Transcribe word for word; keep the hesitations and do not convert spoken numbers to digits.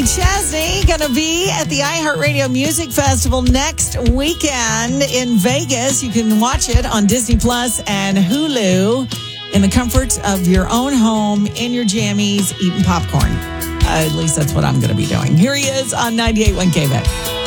Kenny Chesney going to be at the iHeartRadio Music Festival next weekend in Vegas. You can watch it on Disney Plus and Hulu in the comfort of your own home, in your jammies, eating popcorn. Uh, at least that's what I'm going to be doing. Here he is on ninety-eight point one K V A C.